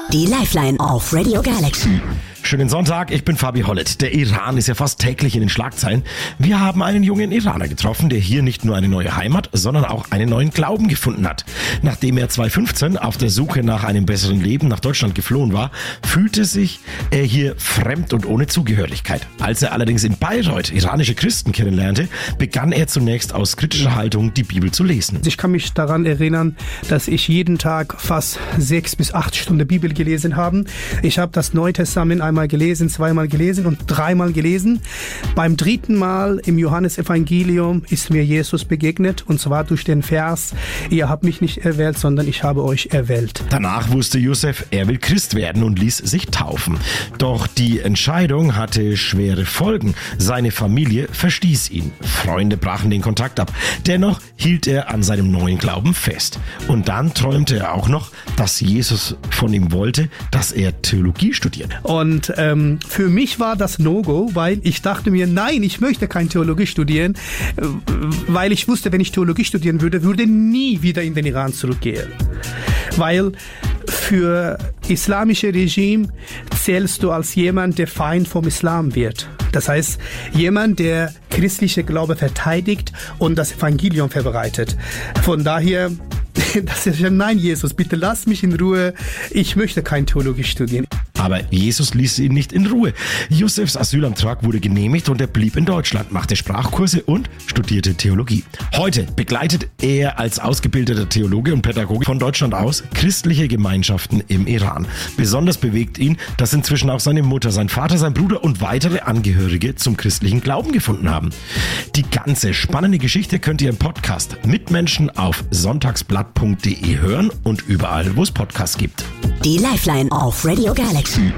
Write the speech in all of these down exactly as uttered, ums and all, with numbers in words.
Die Lifeline auf Radio Galaxy. Schönen Sonntag, ich bin Fabi Hollett. Der Iran ist ja fast täglich in den Schlagzeilen. Wir haben einen jungen Iraner getroffen, der hier nicht nur eine neue Heimat, sondern auch einen neuen Glauben gefunden hat. Nachdem er zweitausendfünfzehn auf der Suche nach einem besseren Leben nach Deutschland geflohen war, fühlte sich er hier fremd und ohne Zugehörigkeit. Als er allerdings in Bayreuth iranische Christen kennenlernte, begann er zunächst aus kritischer Haltung die Bibel zu lesen. Ich kann mich daran erinnern, dass ich jeden Tag fast sechs bis acht Stunden Bibel gelesen habe. Ich habe das Neue Testament einmal gelesen, zweimal gelesen und dreimal gelesen. Beim dritten Mal im Johannesevangelium ist mir Jesus begegnet, und zwar durch den Vers: Ihr habt mich nicht erwählt, sondern ich habe euch erwählt. Danach wusste Yusuf, er will Christ werden und ließ sich taufen. Doch die Entscheidung hatte schwere Folgen. Seine Familie verstieß ihn. Freunde brachen den Kontakt ab. Dennoch hielt er an seinem neuen Glauben fest. Und dann träumte er auch noch, dass Jesus von ihm wollte, dass er Theologie studiert. Und ähm, für mich war das No-Go, weil ich dachte mir, nein, ich möchte kein Theologie studieren, äh, weil ich wusste, wenn ich Theologie studieren würde, würde nie wieder in den Iran zurückgehen. Weil für islamische Regime zählst du als jemand, der Feind vom Islam wird. Das heißt, jemand, der christliche Glaube verteidigt und das Evangelium verbreitet. Von daher, das ist ja, nein, Jesus, bitte lass mich in Ruhe. Ich möchte kein Theologie studieren. Aber Jesus ließ ihn nicht in Ruhe. Yusufs Asylantrag wurde genehmigt und er blieb in Deutschland, machte Sprachkurse und studierte Theologie. Heute begleitet er als ausgebildeter Theologe und Pädagoge von Deutschland aus christliche Gemeinschaften im Iran. Besonders bewegt ihn, dass inzwischen auch seine Mutter, sein Vater, sein Bruder und weitere Angehörige zum christlichen Glauben gefunden haben. Die ganze spannende Geschichte könnt ihr im Podcast Mitmenschen auf sonntagsblatt punkt de hören und überall, wo es Podcasts gibt. Die Lifeline auf Radio Galaxy.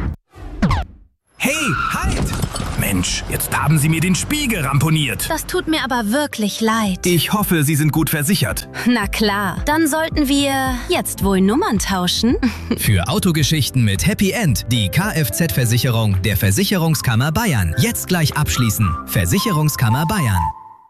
Hey, halt! Mensch, jetzt haben Sie mir den Spiegel ramponiert. Das tut mir aber wirklich leid. Ich hoffe, Sie sind gut versichert. Na klar, dann sollten wir jetzt wohl Nummern tauschen. Für Autogeschichten mit Happy End die Kfz-Versicherung der Versicherungskammer Bayern. Jetzt gleich abschließen. Versicherungskammer Bayern.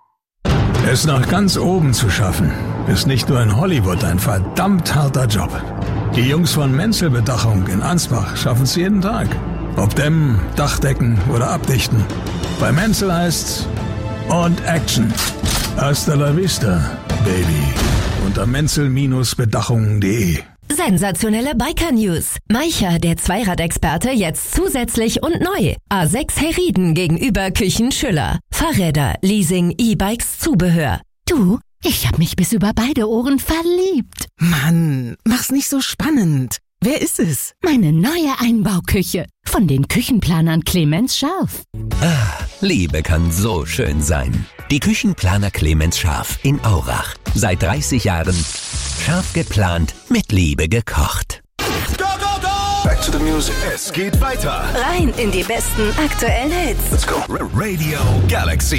Es nach ganz oben zu schaffen, ist nicht nur in Hollywood ein verdammt harter Job. Die Jungs von Menzel Bedachung in Ansbach schaffen es jeden Tag. Ob dämmen, Dachdecken oder abdichten. Bei Menzel heißt's und Action. Hasta la vista, Baby. Unter menzel Bedachung punkt de. Sensationelle Biker-News. Maicha, der Zweiradexperte, jetzt zusätzlich und neu. A sechs Heriden gegenüber Küchen Schüller. Fahrräder, Leasing, E-Bikes, Zubehör. Du, ich hab mich bis über beide Ohren verliebt. Mann, mach's nicht so spannend. Wer ist es? Meine neue Einbauküche. Von den Küchenplanern Clemens Scharf. Ah, Liebe kann so schön sein. Die Küchenplaner Clemens Scharf in Aurach. Seit dreißig Jahren scharf geplant, mit Liebe gekocht. Go, go, go! Back to the music. Es geht weiter. Rein in die besten aktuellen Hits. Let's go. Radio Galaxy.